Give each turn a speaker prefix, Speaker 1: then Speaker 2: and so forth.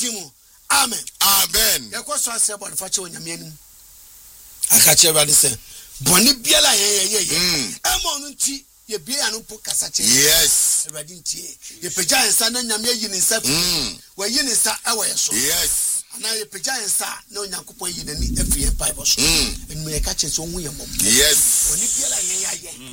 Speaker 1: dimu. Amen.
Speaker 2: Amen.
Speaker 1: Yakwa so ase bo nfa che onyame anim. Aka che ba de se boni biala ye. Emo no nti ye bia ya no po kasa che.
Speaker 2: Yes.
Speaker 1: Everybody ntie. Ye peja ensa na nyame yi ni nsa. Wa yi ni nsa ewo ye so.
Speaker 2: Yes.
Speaker 1: Na ye peja ensa na onyankopon yi nani afie Bible so. Enu ye ka che so hu ye mom.
Speaker 2: Yes.
Speaker 1: Boni biala ye.